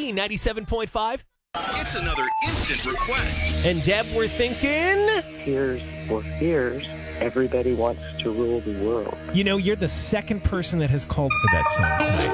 K-A-Z 97.5. It's another instant request. And Deb, we're thinking... Here's for fears. Everybody wants to rule the world. You know, you're the second person that has called for that song tonight.